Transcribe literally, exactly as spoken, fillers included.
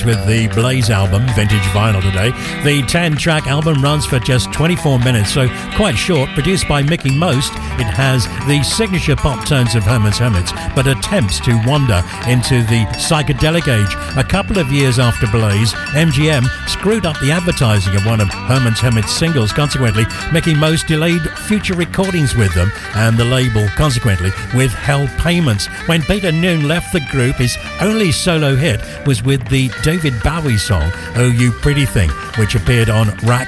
with the Blaze album, vintage vinyl today. The ten-track album runs for just twenty-four minutes, so quite short. Produced by Mickie Most, it has the signature pop tones of Herman's Hermits, but attempts to wander into the psychedelic age. A couple of years after Blaze, M G M screwed up the advertising of one of Herman's Hermits singles. Consequently, Mickie Most delayed future recordings with them, and the label, consequently, withheld payments. When Peter Noone left the group, his only solo hit was with the David Bowie song, Oh You Pretty Thing, which appeared on Rack